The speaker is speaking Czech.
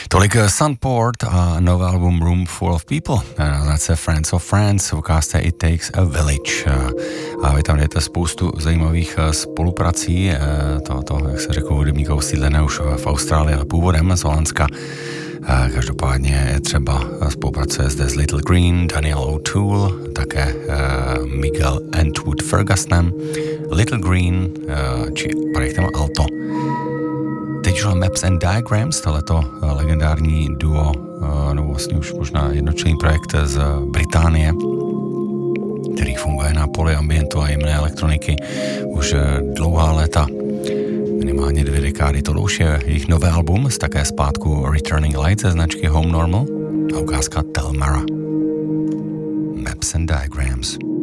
Tolik Sunport a nové album Room Full of People, nazvace Friends of Friends, ukázte It Takes a Village. A vy tam jdete spoustu zajímavých spoluprací, to jak se řekl, hudebníka usídlené už v Austrálii, ale původem z Holandska. Každopádně třeba spolupracuje zde s Little Green, Daniel O'Toole, také Miguel Antwood Fergusonem, Little Green či projektem Alto. Teď už Maps and Diagrams, tohleto legendární duo, no vlastně už možná jednočlenný projekt z Británie, který funguje na poli ambientu a jemné elektroniky už dlouhá léta. Minimálně 2 dekády, to už je jejich nové album, z také zpátku Returning Light ze značky Home Normal a ukázka Telmara. Maps and Diagrams.